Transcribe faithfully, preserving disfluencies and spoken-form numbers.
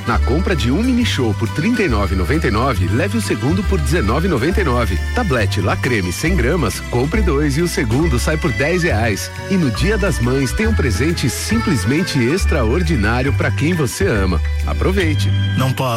Na compra de um mini show por trinta e nove reais e noventa e nove centavos, leve o segundo por dezenove reais e noventa e nove centavos. Tablete La Creme cem gramas, compre dois e o segundo sai por dez reais. E no Dia das Mães tem um presente simplesmente extraordinário para quem você ama. Aproveite. Não pode.